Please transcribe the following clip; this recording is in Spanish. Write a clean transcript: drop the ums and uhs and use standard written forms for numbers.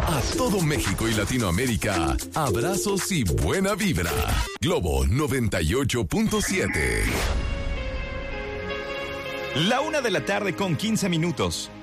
A todo México y Latinoamérica, abrazos y buena vibra. Globo 98.7. La 1:15 p.m.